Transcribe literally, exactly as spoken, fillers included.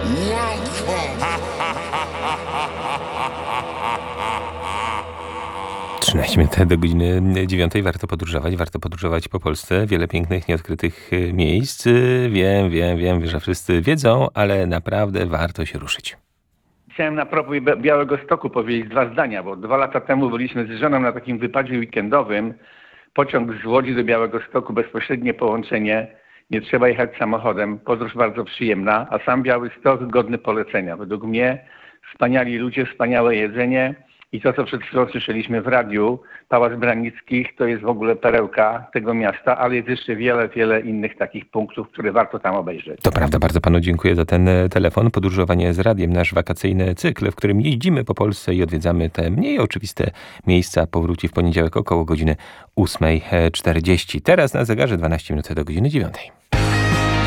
trzynaście minut do godziny dziewiątej. Warto podróżować, warto podróżować po Polsce. Wiele pięknych, nieodkrytych miejsc. Wiem, wiem, wiem, że wszyscy wiedzą, ale naprawdę warto się ruszyć. Chciałem na propos Białegostoku powiedzieć dwa zdania, bo dwa lata temu byliśmy z żoną na takim wypadzie weekendowym. Pociąg z Łodzi do Białegostoku, bezpośrednie połączenie. Nie trzeba jechać samochodem. Podróż bardzo przyjemna, a sam Białystok godny polecenia. Według mnie wspaniali ludzie, wspaniałe jedzenie. I to, co przed chwilą słyszeliśmy w radiu, Pałac Branickich, to jest w ogóle perełka tego miasta, ale jest jeszcze wiele, wiele innych takich punktów, które warto tam obejrzeć. To prawda, bardzo panu dziękuję za ten telefon. Podróżowanie z radiem, nasz wakacyjny cykl, w którym jeździmy po Polsce i odwiedzamy te mniej oczywiste miejsca, powróci w poniedziałek około godziny ósmej czterdzieści. Teraz na zegarze dwanaście minut do godziny dziewiątej.